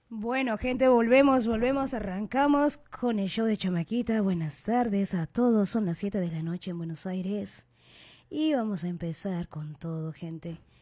Bueno, gente, volvemos, arrancamos con el show de Chamaquita. Buenas tardes a todos, son las 7 de la noche en Buenos Aires y vamos a empezar con todo, gente.